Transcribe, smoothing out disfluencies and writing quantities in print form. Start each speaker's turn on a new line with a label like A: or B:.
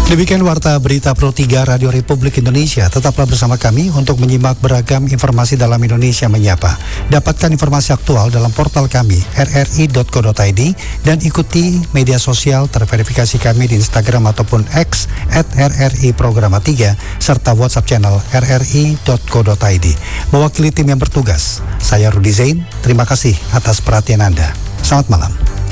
A: Demikian Warta Berita Pro 3 Radio Republik Indonesia. Tetaplah bersama kami untuk menyimak beragam informasi dalam Indonesia Menyapa. Dapatkan informasi aktual dalam portal kami rri.co.id dan ikuti media sosial terverifikasi kami di Instagram ataupun X @RRI_3 serta WhatsApp channel rri.co.id. Mewakili tim yang bertugas, saya Rudi Zain. Terima kasih atas perhatian Anda. Selamat malam.